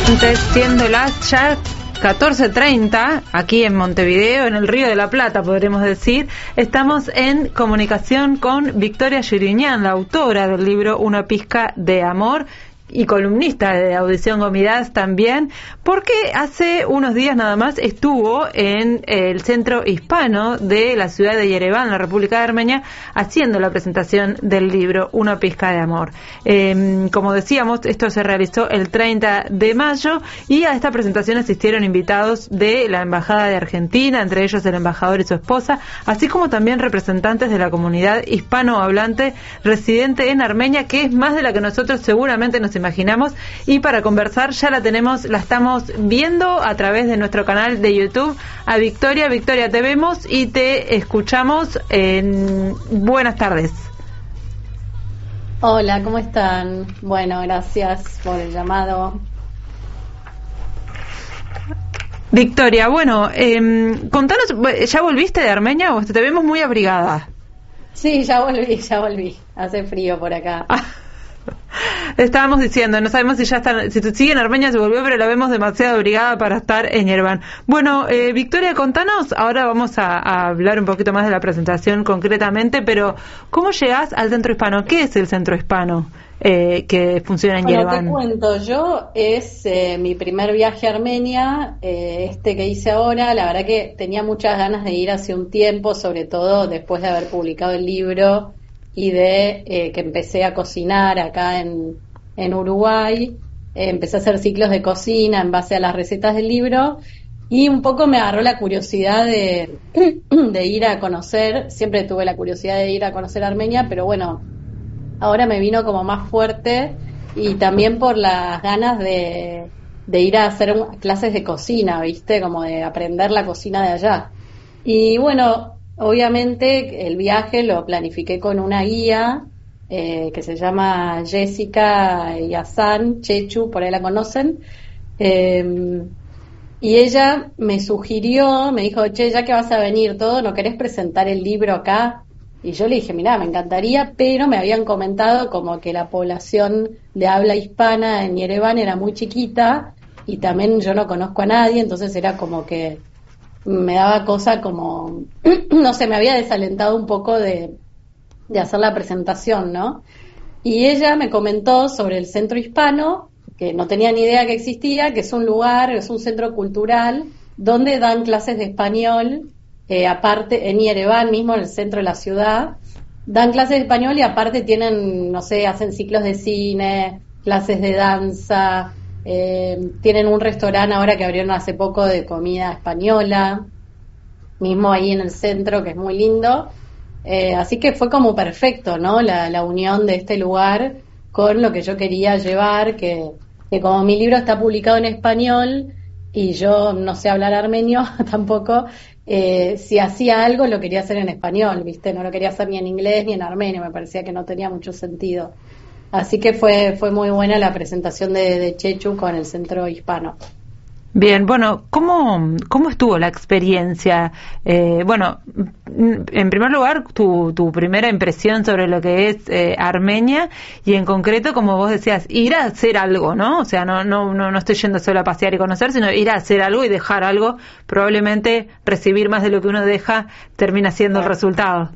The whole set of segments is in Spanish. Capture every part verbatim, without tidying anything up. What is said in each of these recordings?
Siendo las ya catorce treinta, aquí en Montevideo, en el Río de la Plata, podremos decir, estamos en comunicación con Victoria Yuriñán, la autora del libro Una pizca de amor y columnista de Audición Gomidas también, porque hace unos días nada más estuvo en el centro hispano de la ciudad de Yerevan, la República de Armenia, haciendo la presentación del libro Una pizca de amor. Eh, como decíamos, esto se realizó el treinta de mayo y a esta presentación asistieron invitados de la Embajada de Argentina, entre ellos el embajador y su esposa, así como también representantes de la comunidad hispanohablante residente en Armenia, que es más de la que nosotros seguramente nos imaginamos, y para conversar ya la tenemos, la estamos viendo a través de nuestro canal de YouTube a Victoria. Victoria, te vemos y te escuchamos. En... Buenas tardes. Hola, ¿cómo están? Bueno, gracias por el llamado. Victoria, bueno, eh, contanos, ¿ya volviste de Armenia o te vemos muy abrigada? Sí, ya volví, ya volví. Hace frío por acá. Ah. Estábamos diciendo, no sabemos si ya está, si sigue en Armenia, se volvió, pero la vemos demasiado abrigada para estar en Yerevan. Bueno, eh, Victoria, contanos, ahora vamos a, a hablar un poquito más de la presentación concretamente, pero ¿cómo llegás al Centro Hispano? ¿Qué es el Centro Hispano eh, que funciona en bueno, Yerevan? Te cuento, yo es eh, mi primer viaje a Armenia, eh, este que hice ahora. La verdad que tenía muchas ganas de ir hace un tiempo, sobre todo después de haber publicado el libro y de eh, que empecé a cocinar acá en, en Uruguay. Eh, empecé a hacer ciclos de cocina en base a las recetas del libro y un poco me agarró la curiosidad de, de ir a conocer. Siempre tuve la curiosidad de ir a conocer Armenia, pero bueno, ahora me vino como más fuerte, y también por las ganas de, de ir a hacer clases de cocina, ¿viste? Como de aprender la cocina de allá. Y bueno, obviamente el viaje lo planifiqué con una guía eh, que se llama Jessica Yazan, Chechu, por ahí la conocen, eh, y ella me sugirió, me dijo, che, ya que vas a venir todo, ¿no querés presentar el libro acá? Y yo le dije, mirá, me encantaría, pero me habían comentado como que la población de habla hispana en Yerevan era muy chiquita y también yo no conozco a nadie, entonces era como que me daba cosa como, no sé, me había desalentado un poco de, de hacer la presentación, ¿no? Y ella me comentó sobre el Centro Hispano, que no tenía ni idea que existía, que es un lugar, es un centro cultural, donde dan clases de español, eh, aparte, en Yerevan mismo, en el centro de la ciudad, dan clases de español y aparte tienen, no sé, hacen ciclos de cine, clases de danza. Eh, tienen un restaurante ahora que abrieron hace poco de comida española, mismo ahí en el centro, que es muy lindo. Eh, así que fue como perfecto, ¿no? La, la unión de este lugar con lo que yo quería llevar, que, que como mi libro está publicado en español y yo no sé hablar armenio tampoco, eh, si hacía algo lo quería hacer en español, ¿viste? No lo quería hacer ni en inglés ni en armenio, me parecía que no tenía mucho sentido. Así que fue fue muy buena la presentación de, de Chechu con el Centro Hispano. Bien, bueno, ¿cómo, cómo estuvo la experiencia? Eh, bueno, en primer lugar, tu, tu primera impresión sobre lo que es eh, Armenia, y en concreto, como vos decías, ir a hacer algo, ¿no? O sea, no, no, no, no estoy yendo solo a pasear y conocer, sino ir a hacer algo y dejar algo. Probablemente recibir más de lo que uno deja termina siendo el resultado.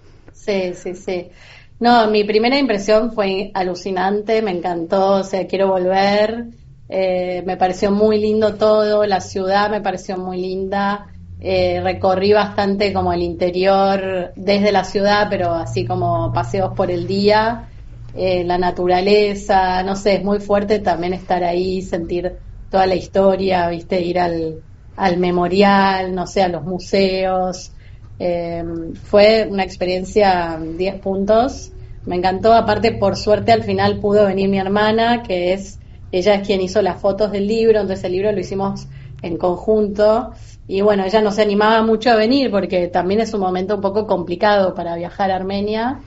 Sí, sí, sí. No, mi primera impresión fue alucinante, me encantó, o sea, quiero volver, eh, me pareció muy lindo todo, la ciudad me pareció muy linda, eh, recorrí bastante como el interior desde la ciudad, pero así como paseos por el día, eh, la naturaleza, no sé, es muy fuerte también estar ahí, sentir toda la historia, viste, ir al, al memorial, no sé, a los museos. Eh, fue una experiencia diez puntos, me encantó. Aparte, por suerte al final pudo venir mi hermana, que es ella es quien hizo las fotos del libro, entonces el libro lo hicimos en conjunto, y bueno, ella no se animaba mucho a venir porque también es un momento un poco complicado para viajar a Armenia,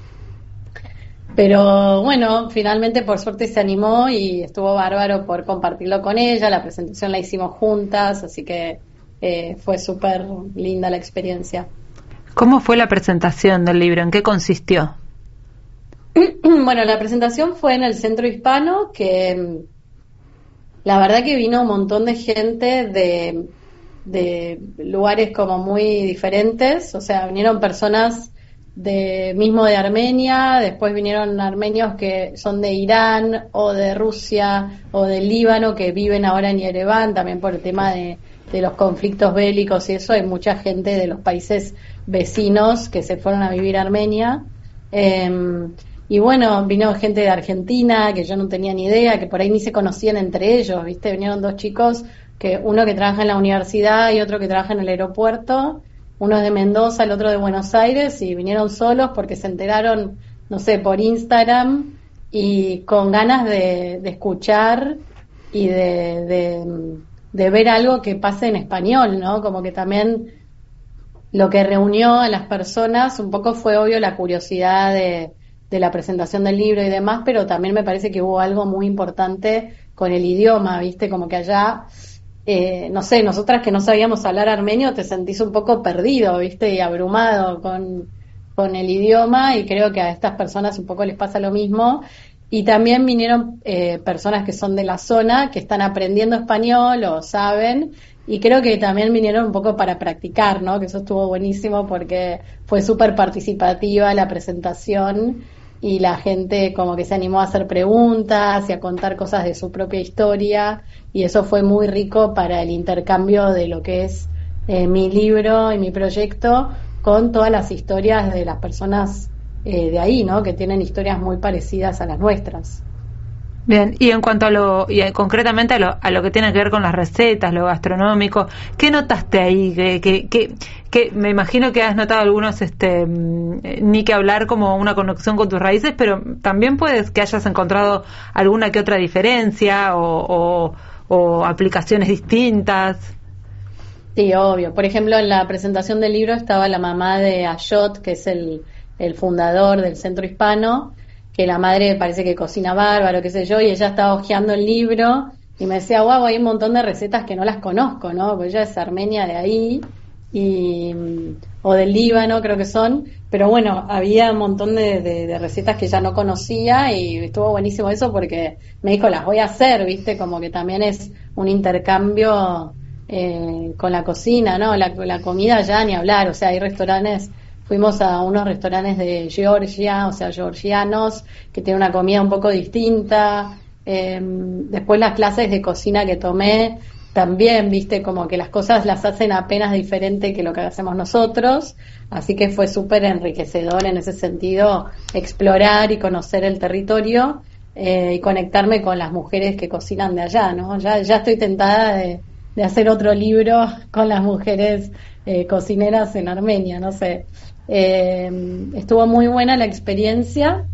pero bueno, finalmente por suerte se animó y estuvo bárbaro por compartirlo con ella. La presentación la hicimos juntas, así que eh, fue súper linda la experiencia. ¿Cómo fue la presentación del libro? ¿En qué consistió? Bueno, la presentación fue en el Centro Hispano, que la verdad que vino un montón de gente de, de lugares como muy diferentes, o sea, vinieron personas de mismo de Armenia, después vinieron armenios que son de Irán o de Rusia o del Líbano que viven ahora en Yerevan, también por el tema de, de los conflictos bélicos y eso, hay mucha gente de los países vecinos que se fueron a vivir a Armenia. Eh, y bueno, vino gente de Argentina que yo no tenía ni idea, que por ahí ni se conocían entre ellos, ¿viste? Vinieron dos chicos, que uno que trabaja en la universidad y otro que trabaja en el aeropuerto. Uno es de Mendoza, el otro de Buenos Aires, y vinieron solos porque se enteraron, no sé, por Instagram y con ganas de, de escuchar y de, de, de ver algo que pase en español, ¿no? Como que también lo que reunió a las personas un poco fue obvio la curiosidad de, de la presentación del libro y demás, pero también me parece que hubo algo muy importante con el idioma, ¿viste? Como que allá... Eh, no sé, nosotras que no sabíamos hablar armenio te sentís un poco perdido, ¿viste? Y abrumado con, con el idioma, y creo que a estas personas un poco les pasa lo mismo. Y también vinieron eh, personas que son de la zona, que están aprendiendo español o saben, y creo que también vinieron un poco para practicar, ¿no? Que eso estuvo buenísimo porque fue súper participativa la presentación y la gente como que se animó a hacer preguntas y a contar cosas de su propia historia, y eso fue muy rico para el intercambio de lo que es eh, mi libro y mi proyecto con todas las historias de las personas eh, de ahí, ¿no? Que tienen historias muy parecidas a las nuestras. Bien, y en cuanto a lo, y concretamente a lo, a lo que tiene que ver con las recetas, lo gastronómico, ¿qué notaste ahí? Que, que, que, que me imagino que has notado algunos, este, ni que hablar como una conexión con tus raíces, pero también puedes que hayas encontrado alguna que otra diferencia o, o, o aplicaciones distintas. Sí, obvio. Por ejemplo, en la presentación del libro estaba la mamá de Ayot, que es el, el fundador del Centro Hispano, que la madre parece que cocina bárbaro, qué sé yo, y ella estaba hojeando el libro y me decía, guau, hay un montón de recetas que no las conozco, ¿no? Porque ella es armenia de ahí, y o del Líbano creo que son, pero bueno, había un montón de, de, de recetas que ella no conocía, y estuvo buenísimo eso porque me dijo, las voy a hacer, ¿viste? Como que también es un intercambio eh, con la cocina, ¿no? La, la comida ya ni hablar, o sea, hay restaurantes... Fuimos a unos restaurantes de Georgia, o sea, georgianos, que tienen una comida un poco distinta. Eh, después las clases de cocina que tomé, también, viste, como que las cosas las hacen apenas diferente que lo que hacemos nosotros. Así que fue súper enriquecedor en ese sentido explorar y conocer el territorio eh, y conectarme con las mujeres que cocinan de allá, ¿no? Ya, ya estoy tentada de, de hacer otro libro con las mujeres eh, cocineras en Armenia, no sé. Eh, estuvo muy buena la experiencia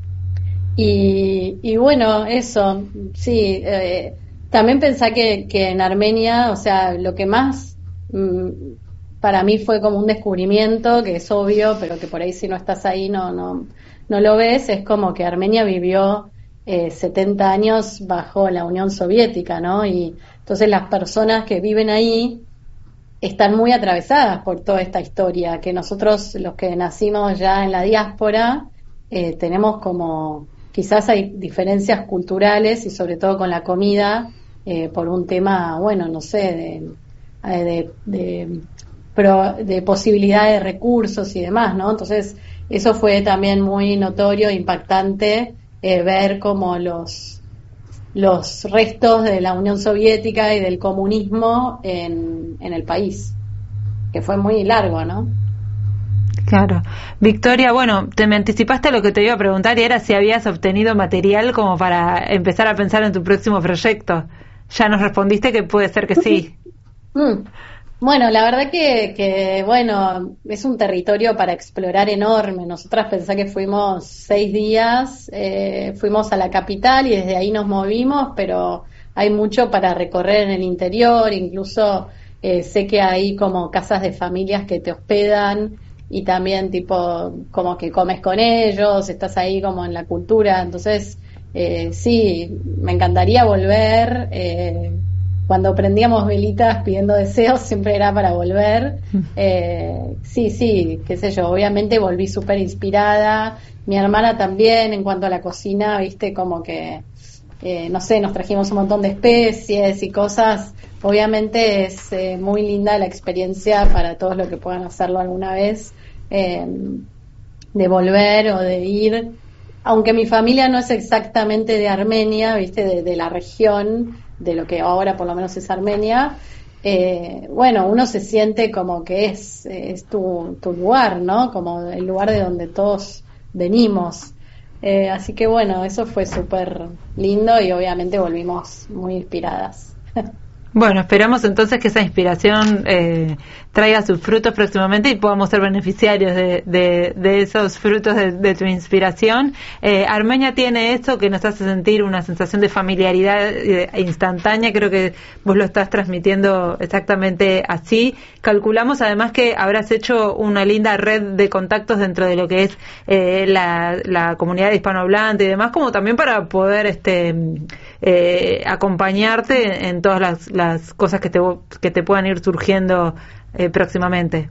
y, y bueno, eso, sí, eh, también pensé que, que en Armenia, o sea, lo que más mm, para mí fue como un descubrimiento, que es obvio, pero que por ahí si no estás ahí no, no, no lo ves, es como que Armenia vivió eh, setenta años bajo la Unión Soviética, ¿no? Y entonces las personas que viven ahí están muy atravesadas por toda esta historia, que nosotros, los que nacimos ya en la diáspora, eh, tenemos como, quizás hay diferencias culturales y sobre todo con la comida, eh, por un tema, bueno, no sé, de, de, de, pro, de posibilidad de recursos y demás, ¿no? Entonces, eso fue también muy notorio, impactante, eh, ver cómo los los restos de la Unión Soviética y del comunismo en, en el país, que fue muy largo, ¿no? Claro. Victoria, bueno, te me anticipaste a lo que te iba a preguntar, y era si habías obtenido material como para empezar a pensar en tu próximo proyecto. Ya nos respondiste que puede ser que sí. mm. Bueno, la verdad que, que, bueno, es un territorio para explorar enorme. Nosotras pensá que fuimos seis días, eh, fuimos a la capital y desde ahí nos movimos, pero hay mucho para recorrer en el interior, incluso eh, sé que hay como casas de familias que te hospedan y también tipo como que comes con ellos, estás ahí como en la cultura, entonces eh, sí, me encantaría volver. eh, Cuando prendíamos velitas pidiendo deseos siempre era para volver. Eh, sí, sí, qué sé yo, obviamente volví súper inspirada. Mi hermana también, en cuanto a la cocina, viste, como que eh, no sé, nos trajimos un montón de especies y cosas. Obviamente es eh, muy linda la experiencia para todos los que puedan hacerlo alguna vez, eh, de volver o de ir, aunque mi familia no es exactamente de Armenia, viste, de, de la región, de lo que ahora por lo menos es Armenia. Eh, bueno, uno se siente como que es, es tu, tu lugar, ¿no? Como el lugar de donde todos venimos. Eh, así que bueno, eso fue súper lindo y obviamente volvimos muy inspiradas. Bueno, esperamos entonces que esa inspiración eh, traiga sus frutos próximamente y podamos ser beneficiarios de, de, de esos frutos de, de tu inspiración. Eh, Armenia tiene esto que nos hace sentir una sensación de familiaridad eh, instantánea. Creo que vos lo estás transmitiendo exactamente así. Calculamos además que habrás hecho una linda red de contactos dentro de lo que es eh, la, la comunidad hispanohablante y demás, como también para poder este eh, acompañarte en todas las las cosas que te, que te puedan ir surgiendo eh, próximamente.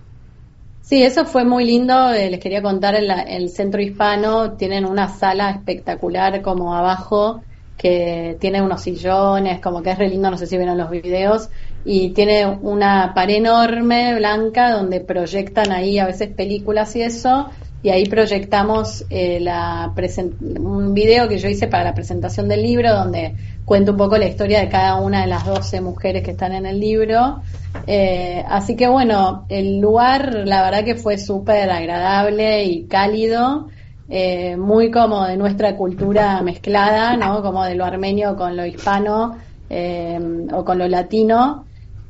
Sí, eso fue muy lindo. Eh, les quería contar, en la, el Centro Hispano tienen una sala espectacular como abajo, que tiene unos sillones, como que es re lindo, no sé si vieron los videos, y tiene una pared enorme blanca donde proyectan ahí a veces películas y eso, y ahí proyectamos eh, la present- un video que yo hice para la presentación del libro, donde cuento un poco la historia de cada una de las doce mujeres que están en el libro. Eh, así que bueno, el lugar la verdad que fue súper agradable y cálido, eh, muy como de nuestra cultura mezclada, ¿no? Como de lo armenio con lo hispano, eh, o con lo latino.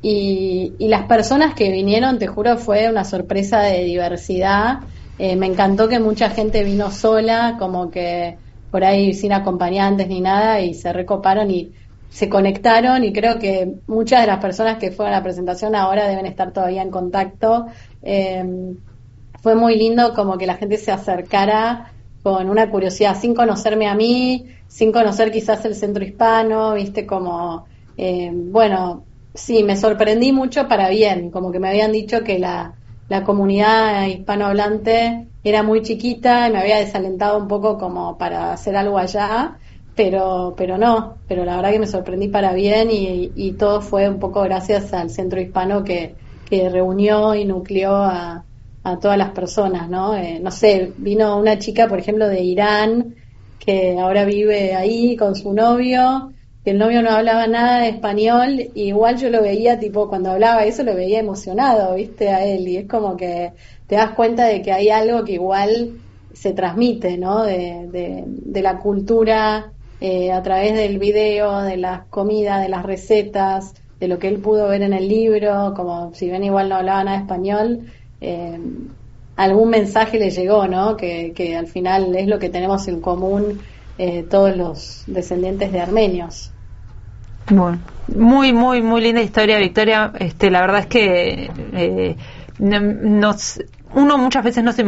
Y, y las personas que vinieron, te juro, fue una sorpresa de diversidad. Eh, me encantó que mucha gente vino sola, como que por ahí sin acompañantes ni nada, y se recoparon y se conectaron, y creo que muchas de las personas que fueron a la presentación ahora deben estar todavía en contacto. Eh, fue muy lindo como que la gente se acercara con una curiosidad, sin conocerme a mí, sin conocer quizás el Centro Hispano, viste, como, eh, bueno, sí, me sorprendí mucho para bien, como que me habían dicho que la la comunidad hispanohablante era muy chiquita y me había desalentado un poco como para hacer algo allá, pero pero no, pero la verdad que me sorprendí para bien, y, y todo fue un poco gracias al Centro Hispano que, que reunió y nucleó a, a todas las personas, ¿no? Eh, no sé, vino una chica, por ejemplo, de Irán, que ahora vive ahí con su novio, que el novio no hablaba nada de español, y igual yo lo veía, tipo, cuando hablaba eso lo veía emocionado, viste, a él, y es como que te das cuenta de que hay algo que igual se transmite, ¿no? De, de, de la cultura, eh, a través del video, de las comidas, de las recetas, de lo que él pudo ver en el libro, como si bien igual no hablaba nada de español, eh, algún mensaje le llegó, ¿no? Que, que al final es lo que tenemos en común, eh, todos los descendientes de armenios. Bueno, muy, muy, muy linda historia, Victoria. Este, la verdad es que eh, nos, uno muchas veces no se